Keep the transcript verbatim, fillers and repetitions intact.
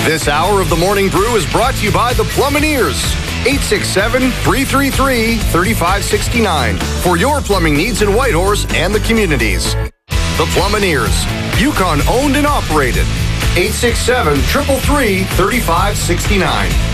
This hour of the Morning Brew is brought to you by the Plumineers. eight six seven, three three three, three five six nine for your plumbing needs in Whitehorse and the communities. The Plumineers, Yukon owned and operated. eight six seven, three three three, three five six nine.